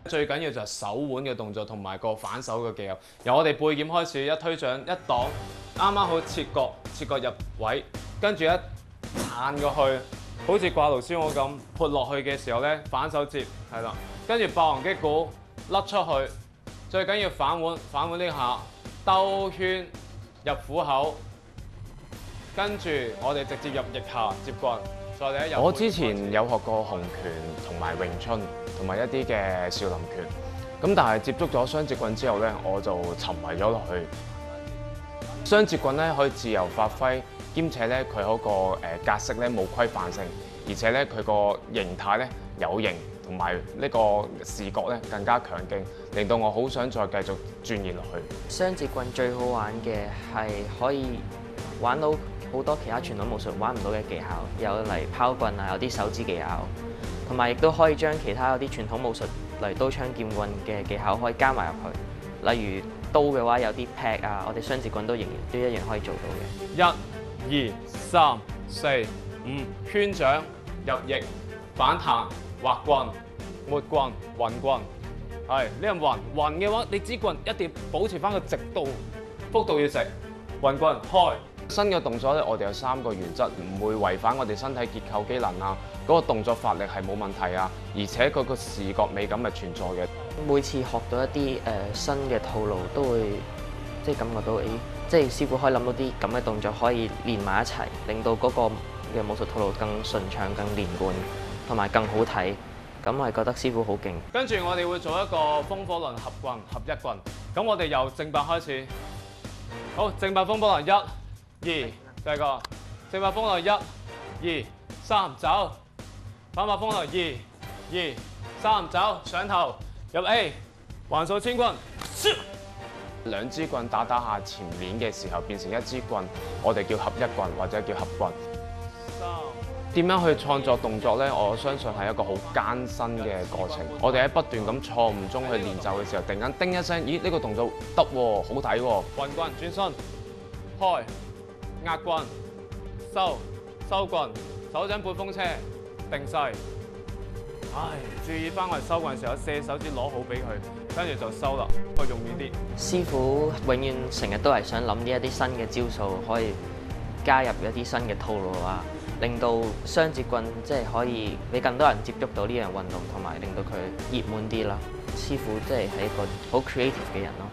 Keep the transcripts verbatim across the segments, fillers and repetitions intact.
最緊要就係手腕嘅動作同埋個反手嘅技巧。由我哋背劍開始，一推掌一擋，啱啱好切割，切割入位，跟住一彈過去，好似掛爐燒鵝咁潑落去嘅時候咧，反手接係啦，跟住霸王擊鼓甩出去，最緊要反腕，反腕呢下兜圈入虎口，跟住我哋直接入腋下接棍。再嚟一入。我之前有學過洪拳同埋詠春，同埋一啲嘅少林拳。咁但係接觸咗雙截棍之後咧，我就沉迷咗落去。雙截棍咧可以自由發揮，兼且咧佢嗰個誒格式咧冇規範性，而且咧佢個形態咧有型，同埋呢個視覺咧更加強勁，令到我好想再繼續鑽研落去。 雙截棍最好玩嘅係可以玩到好多其他傳統武術玩唔到嘅技巧，有嚟拋棍啊，有啲手指技巧，同埋亦都可以將其他有啲傳統武術例如刀槍劍棍嘅技巧可以加埋入去。例如刀嘅話有啲劈啊，我哋雙截棍都仍然都一樣可以做到嘅。 一、二、三、四、五，圈掌入翼，反彈、滑棍、抹棍、雲棍。係呢個雲雲嘅話，你支棍一定要保持翻個直度，幅度要直。雲棍開。新嘅動作咧，我哋有三個原則，唔會違反我哋身體結構機能啊，嗰、那個動作發力係冇問題啊，而且佢個視覺美感係存在嘅。 每次學到一啲誒、呃、新嘅套路，都會即係感覺到，誒、欸，即係師傅可以諗到啲咁嘅動作可以連埋一齊，令到嗰個嘅武術套路更順暢、更連貫，同埋更好睇。咁我係覺得師傅好勁。跟住我哋會做一個風火輪合棍、合一棍。咁我哋由正八開始。好，正八風火輪一。二，第二個正八風來一、二、三走，反八風來二、二、三走，上頭入 A， 橫掃千軍。兩支棍打打下前面嘅時候變成一支棍，我哋叫合一棍或者叫合棍。點樣去創作動作咧？我相信係一個好艱辛嘅過程。我哋喺不斷咁錯誤中去練習嘅時候，突然間叮一聲，咦？呢個動作得喎，好睇喎！運棍轉身，開。壓棍，收收棍，手掌撥風車，定勢。唉，注意翻我哋收棍嘅時候，四手指攞好俾佢，跟住就收啦。我用呢啲。師傅永遠成日都係想諗呢一啲新嘅招數，可以加入一啲新嘅套路啊，令到雙截棍即係可以俾更多人接觸到呢樣運動，同埋令到佢熱門啲啦。師傅即係係一個好 creative 嘅人咯。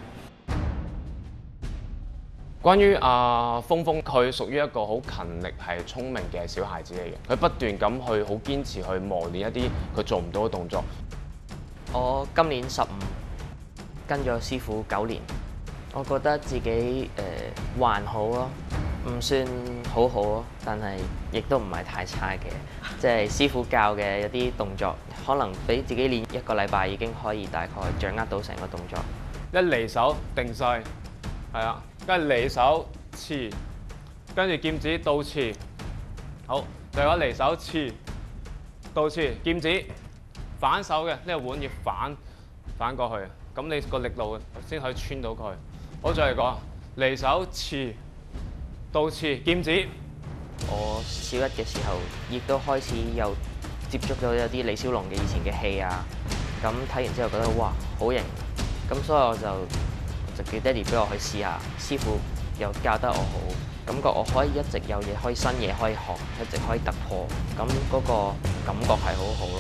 關於阿峰峰，佢屬於一個好勤力、係聰明嘅小孩子嚟嘅。佢不斷咁去好堅持去磨練一啲佢做唔到嘅動作。我今年十五，跟咗師傅九年，我覺得自己誒、呃、還好咯，唔算好好咯，但係亦都唔係太差嘅。即係師傅教嘅一啲動作，可能俾自己練一個禮拜已經可以大概掌握到成個動作。一離手定勢，係啊。跟住離手刺，跟住劍指倒刺，好，就係離手刺、倒刺、劍指反手嘅呢、這個腕要反反過去，咁你個力路先可以穿到佢。好，再嚟講，離手刺、倒刺、劍指。我小一嘅時候，亦都開始有接觸到有啲李小龍嘅以前嘅戲啊，咁睇完之後覺得哇好型，咁所以我就。就叫爹哋俾我去試下，師傅又教得我好，感覺我可以一直有嘢可以新嘢可以學，一直可以突破，咁嗰個感覺係好好咯。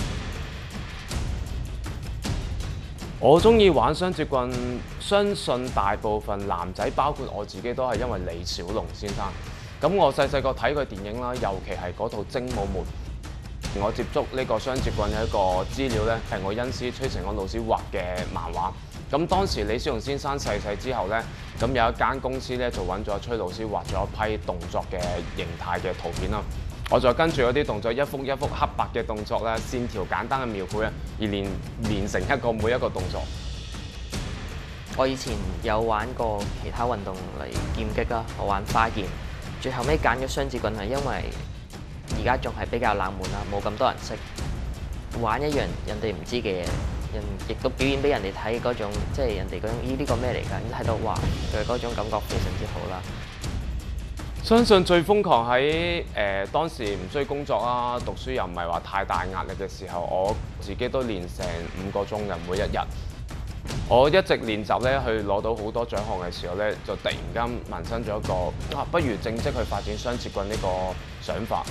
我中意玩雙截棍，相信大部分男仔，包括我自己，都係因為李小龍先生。咁我細細個睇佢電影啦，尤其係嗰套《精武門》。我接觸呢個雙截棍嘅一個資料咧，係我恩師崔成安老師畫嘅漫畫。咁當時李小龍先生逝世之後咧，咁有一間公司咧就揾咗崔老師畫咗一批動作嘅形態嘅圖片啦。我再跟住嗰啲動作一幅一幅黑白嘅動作咧，線條簡單嘅描繪啊，而練練成一個每一個動作。我以前有玩過其他運動嚟劍擊啦，我玩花劍，最後尾揀咗雙截棍係因為而家仲係比較冷門啦，冇咁多人識玩一樣人哋唔知嘅嘢。人亦都表演俾人哋睇嗰種，即係人哋嗰種，咦呢個咩嚟㗎？咁睇到哇，佢嗰種感覺非常之好啦。 相信最瘋狂喺誒、呃、當時唔需要工作啦，讀書又唔係話太大壓力嘅時候，我自己都練成五個鐘嘅每一日。我一直練習咧，去攞到好多獎項嘅時候咧，就突然間萌生咗一個啊，不如正式去發展雙節棍呢個想法。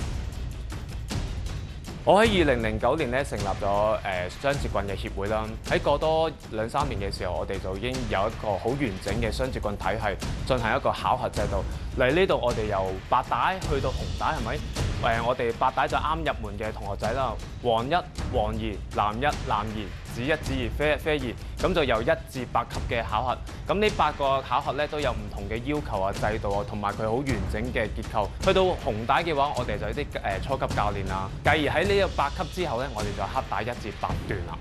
我喺二零零九年咧成立咗誒雙節棍嘅協會啦。喺過多兩三年嘅時候，我哋就已經有一個好完整嘅雙節棍體系，進行一個考核制度。嚟呢度我哋由白帶去到紅帶，係咪？誒，我哋白帶就啱入門嘅同學仔啦，黃一、黃二、藍一、藍二、紫一、紫二、啡一、啡二，咁就由一至八級嘅考核。咁呢八個考核咧都有唔同嘅要求啊、制度啊，同埋佢好完整嘅結構。去到紅帶嘅話，我哋就有啲誒初級教練啦。繼而喺呢個八級之後咧，我哋就黑帶一至八段啦。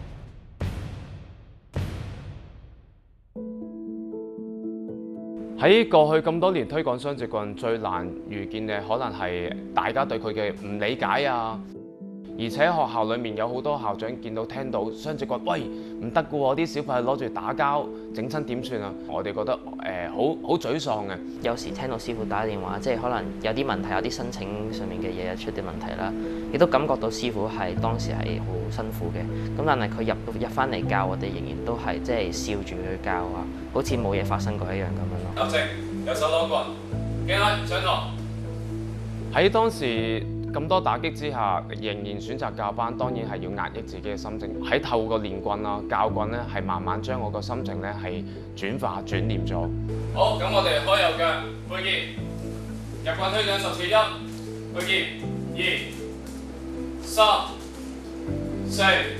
喺過去咁多年推廣雙節棍，最難遇見嘅可能係大家對佢嘅唔理解啊！而且學校裡面有好多校長見到聽到雙節棍，喂，唔得㗎喎，啲小朋友攞住打交，整親點算啊？我哋覺得誒好好沮喪嘅。 有時聽到師傅打電話，即係可能有啲問題，有啲申請上面嘅嘢出啲問題啦，亦都感覺到師傅係當時係好辛苦嘅。咁但係佢入入翻嚟教我哋，仍然都係即係笑住去教啊，好似冇嘢發生過一樣咁樣咯。 立正，右手攞棍，記嚟上堂。喺當時咁多打擊之下，仍然選擇教班，當然係要壓抑自己嘅心情。喺透過練棍啦、教棍咧，係慢慢將我個心情咧係轉化轉念咗。好，咁我哋開右腳，背劍，入棍推進十次，一，背劍，二、三、四。